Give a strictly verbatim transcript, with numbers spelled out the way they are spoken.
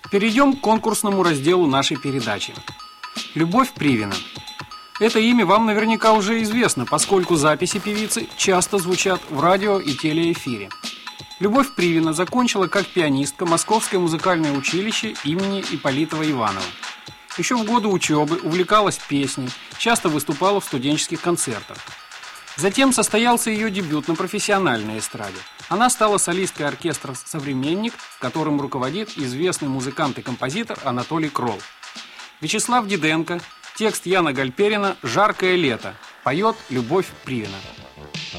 Перейдем к конкурсному разделу нашей передачи. Любовь Привина. Это имя вам наверняка уже известно, поскольку записи певицы часто звучат в радио и телеэфире. Любовь Привина закончила как пианистка Московское музыкальное училище имени Ипполитова Иванова. Еще в годы учебы увлекалась песней, часто выступала в студенческих концертах. Затем состоялся ее дебют на профессиональной эстраде. Она стала солисткой оркестра «Современник», которым руководит известный музыкант и композитор Анатолий Кролл. Вячеслав Диденко, текст Яна Гальперина «Жаркое лето», поет Любовь Привина.